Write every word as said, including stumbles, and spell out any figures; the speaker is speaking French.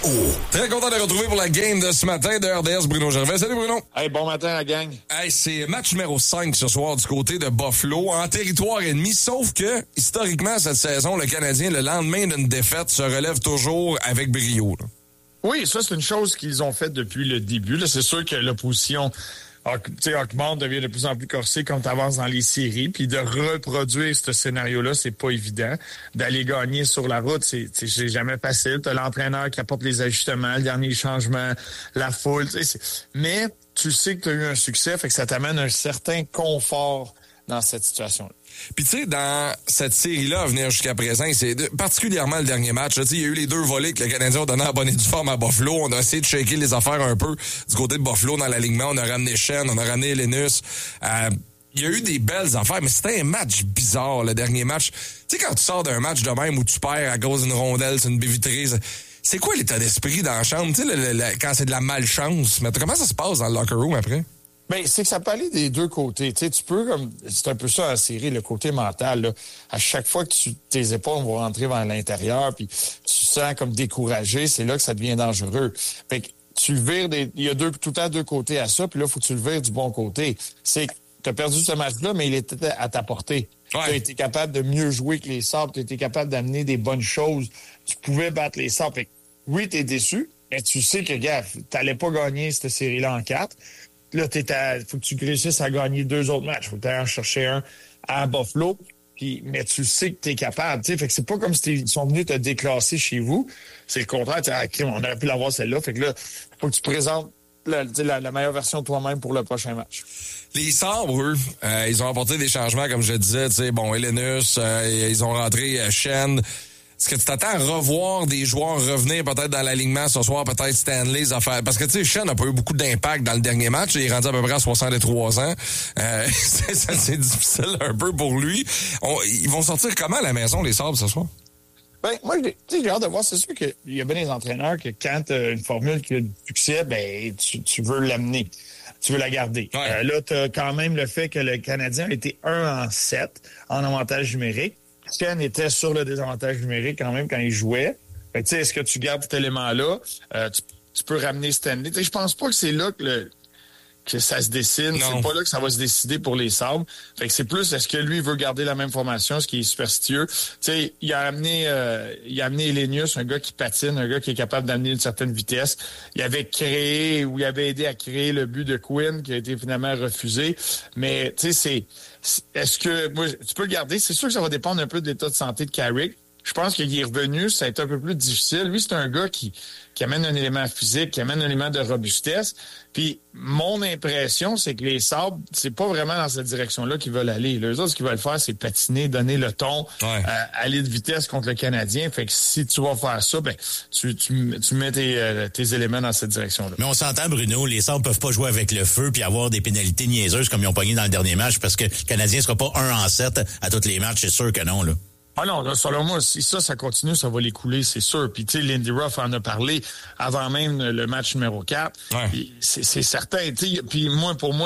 Très content de retrouver pour la game de ce matin de R D S, Bruno Gervais. Salut Bruno. Hey, bon matin la gang. Hey, c'est match numéro cinq ce soir du côté de Buffalo, en territoire ennemi, sauf que, historiquement, cette saison, le Canadien, le lendemain d'une défaite, se relève toujours avec brio. Là. Oui, ça, c'est une chose qu'ils ont faite depuis le début. Là, c'est sûr que l'opposition augmente, devient de plus en plus corsée quand tu avances dans les séries. Puis de reproduire ce scénario-là, c'est pas évident. D'aller gagner sur la route, c'est, c'est jamais facile. Tu as l'entraîneur qui apporte les ajustements, le dernier changement, la foule. C'est... Mais tu sais que tu as eu un succès, fait que ça t'amène un certain confort dans cette situation-là. Puis tu sais, dans cette série-là à venir jusqu'à présent, c'est particulièrement le dernier match. Il y a eu les deux volets que le Canadien a donné à bonne et due forme à Buffalo. On a essayé de shaker les affaires un peu du côté de Buffalo dans l'alignement. On a ramené Schenn, on a ramené Elenius. Euh, il y a eu des belles affaires, mais c'était un match bizarre, le dernier match. Tu sais, quand tu sors d'un match de même où tu perds à cause d'une rondelle, c'est une baie vitrée, c'est quoi l'état d'esprit dans la chambre? Tu sais, le, le, le, quand c'est de la malchance, mais comment ça se passe dans le locker room après? Ben, c'est que ça peut aller des deux côtés. Tu sais, tu peux, comme, c'est un peu ça la série, le côté mental, là. À chaque fois que tu, tes épaules vont rentrer vers l'intérieur, puis tu sens comme découragé, c'est là que ça devient dangereux. Fait que tu le vires des, il y a deux, tout le temps deux côtés à ça, puis là, faut que tu le vires du bon côté. C'est que tu as perdu ce match-là, mais il était à ta portée. Ouais. Tu as été capable de mieux jouer que les Sabres, tu as été capable d'amener des bonnes choses. Tu pouvais battre les Sabres. Fait que, oui, tu es déçu, mais tu sais que, gars, t'allais pas gagner cette série-là en quatre. Là, il faut que tu réussisses à gagner deux autres matchs. Faut que tu ailles en chercher un à Buffalo. Puis, mais tu sais que tu es capable. T'sais. Fait que c'est pas comme si ils sont venus te déclasser chez vous. C'est le contraire. Ah, on aurait pu l'avoir celle-là. Fait que là, faut que tu présentes la, la, la meilleure version de toi-même pour le prochain match. Les Sabres, eux, euh, ils ont apporté des changements, comme je le disais. Tu sais, bon, Elenius, euh, ils ont rentré euh, Schenn. Est-ce que tu t'attends à revoir des joueurs revenir peut-être dans l'alignement ce soir, peut-être Stanley, affaires? Parce que, tu sais, Schenn n'a pas eu beaucoup d'impact dans le dernier match. Il est rendu à peu près à soixante-trois ans. Euh, c'est, c'est difficile un peu pour lui. On, ils vont sortir comment à la maison, les Sabres, ce soir? Ben, moi, tu sais, j'ai hâte de voir. C'est sûr qu'il y a bien des entraîneurs que quand tu as une formule qui a du succès, ben, tu, tu veux l'amener. Tu veux la garder. Ouais. Euh, là, tu as quand même le fait que le Canadien a été un en sept en avantage numérique. Schenn était sur le désavantage numérique quand même quand il jouait. Fait que, tu sais, est-ce que tu gardes cet élément-là? Euh, tu, tu peux ramener Stanley. Tu sais, je pense pas que c'est là que, le, que ça se dessine. Non. C'est pas là que ça va se décider pour les Sabres. Fait que c'est plus, est-ce que lui veut garder la même formation, ce qui est superstitieux? Tu sais, il a amené, euh, il a amené Elenius, un gars qui patine, un gars qui est capable d'amener une certaine vitesse. Il avait créé, ou il avait aidé à créer le but de Quinn, qui a été finalement refusé. Mais, tu sais, c'est, est-ce que, moi, tu peux le garder? C'est sûr que ça va dépendre un peu de l'état de santé de Carrick. Je pense qu'il est revenu, ça a été un peu plus difficile. Lui, c'est un gars qui, qui amène un élément physique, qui amène un élément de robustesse. Puis, mon impression, c'est que les Sabres, c'est pas vraiment dans cette direction-là qu'ils veulent aller. Les autres, ce qu'ils veulent faire, c'est patiner, donner le ton, ouais. euh, aller de vitesse contre le Canadien. Fait que si tu vas faire ça, ben, tu, tu, tu mets tes, euh, tes éléments dans cette direction-là. Mais on s'entend, Bruno, les Sabres peuvent pas jouer avec le feu puis avoir des pénalités niaiseuses comme ils ont pogné dans le dernier match parce que le Canadien sera pas un en sept à tous les matchs, c'est sûr que non, là. Ah non, selon moi, si ça, ça continue, ça va les couler, c'est sûr. Puis, tu sais, Lindy Ruff en a parlé avant même le match numéro quatre. Ouais. C'est, c'est certain. Puis, moi, pour moi,